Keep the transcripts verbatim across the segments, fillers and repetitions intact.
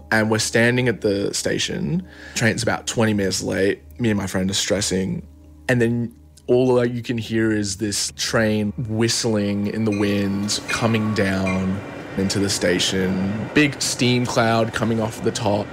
And we're standing at the station. Train's about twenty minutes late. Me and my friend are stressing. And then all you can hear is this train whistling in the wind, coming down into the station. Big steam cloud coming off the top.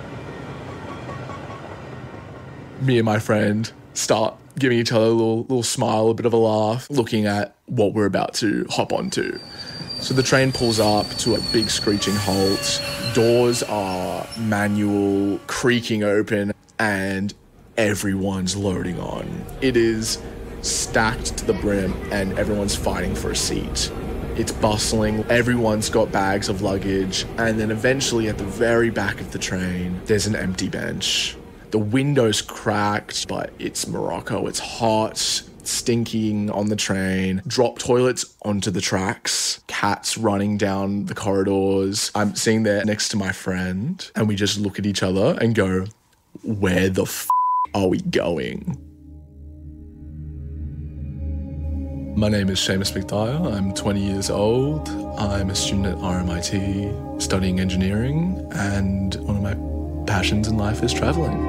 Me and my friend start giving each other a little, little smile, a bit of a laugh, looking at what we're about to hop onto. So the train pulls up to a big screeching halt. Doors are manual, creaking open, and everyone's loading on. It is stacked to the brim, and everyone's fighting for a seat. It's bustling, everyone's got bags of luggage, and then eventually at the very back of the train, there's an empty bench. The window's cracked, but it's Morocco, it's hot, stinking on the train, drop toilets onto the tracks, cats running down the corridors. I'm sitting there next to my friend, and we just look at each other and go, where the f*** are we going? My name is Seamus McDyer. I'm twenty years old. I'm a student at R M I T studying engineering, and one of my passions in life is traveling.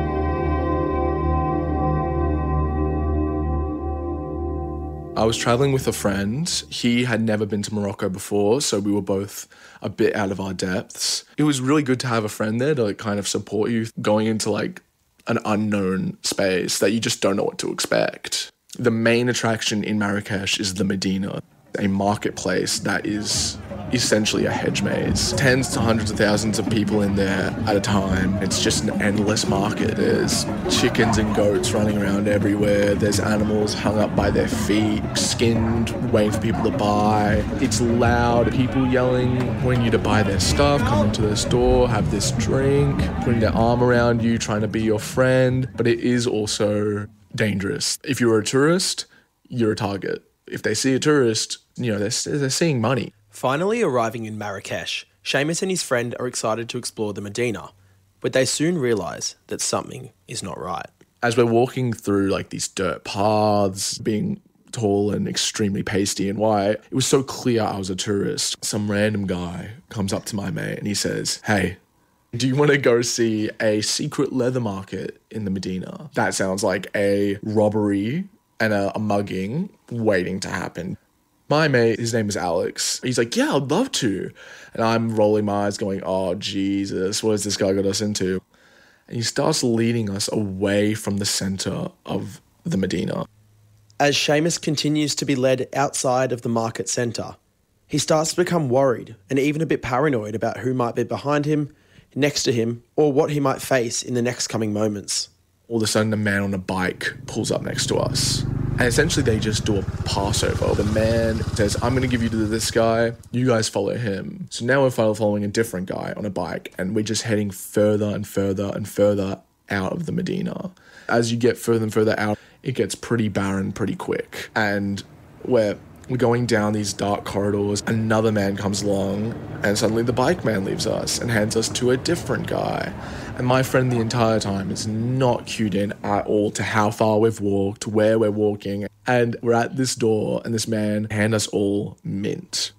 I was traveling with a friend. He had never been to Morocco before, so we were both a bit out of our depths. It was really good to have a friend there to like kind of support you going into like an unknown space that you just don't know what to expect. The main attraction in Marrakesh is the Medina, a marketplace that is essentially a hedge maze. Tens to hundreds of thousands of people in there at a time. It's just an endless market. There's chickens and goats running around everywhere. There's animals hung up by their feet, skinned, waiting for people to buy. It's loud, people yelling, wanting you to buy their stuff, come into the store, have this drink, putting their arm around you, trying to be your friend. But it is also dangerous. If you're a tourist, you're a target. If they see a tourist, you know, they're, they're seeing money. Finally arriving in Marrakesh, Seamus and his friend are excited to explore the Medina, but they soon realise that something is not right. As we're walking through like these dirt paths, being tall and extremely pasty and white, it was so clear I was a tourist. Some random guy comes up to my mate and he says, "Hey, do you want to go see a secret leather market in the Medina?" That sounds like a robbery and a, a mugging waiting to happen. My mate, his name is Alex. He's like, "Yeah, I'd love to." And I'm rolling my eyes going, "Oh, Jesus, what has this guy got us into?" And he starts leading us away from the centre of the Medina. As Seamus continues to be led outside of the market centre, he starts to become worried and even a bit paranoid about who might be behind him, next to him, or what he might face in the next coming moments. All of a sudden, a man on a bike pulls up next to us. And essentially, they just do a passover. The man says, "I'm going to give you to this guy. You guys follow him." So now we're following a different guy on a bike, and we're just heading further and further and further out of the Medina. As you get further and further out, it gets pretty barren pretty quick. And we're, we're going down these dark corridors. Another man comes along, and suddenly the bike man leaves us and hands us to a different guy. And my friend the entire time is not cued in at all to how far we've walked, where we're walking. And we're at this door and this man hands us all mint.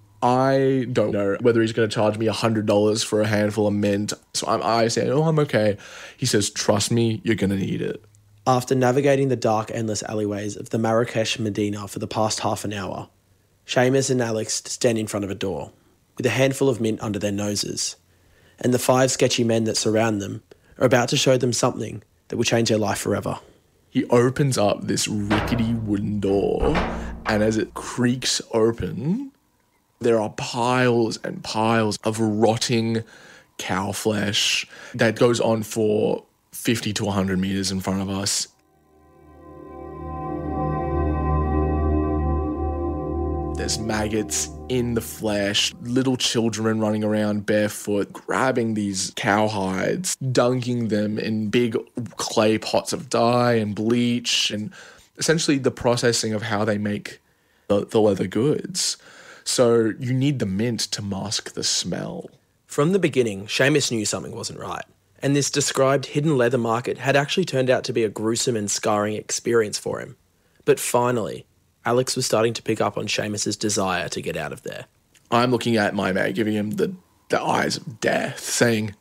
I don't know whether he's going to charge me one hundred dollars for a handful of mint. So I'm, I say, "Oh, I'm okay." He says, "Trust me, you're going to need it." After navigating the dark, endless alleyways of the Marrakesh Medina for the past half an hour, Seamus and Alex stand in front of a door with a handful of mint under their noses, and the five sketchy men that surround them are about to show them something that will change their life forever. He opens up this rickety wooden door, and as it creaks open, there are piles and piles of rotting cow flesh that goes on for fifty to one hundred meters in front of us. There's maggots in the flesh, little children running around barefoot, grabbing these cow hides, dunking them in big clay pots of dye and bleach, and essentially the processing of how they make the, the leather goods. So you need the mint to mask the smell. From the beginning, Seamus knew something wasn't right, and this described hidden leather market had actually turned out to be a gruesome and scarring experience for him. But finally, Alex was starting to pick up on Seamus's desire to get out of there. I'm looking at my mate, giving him the, the eyes of death, saying,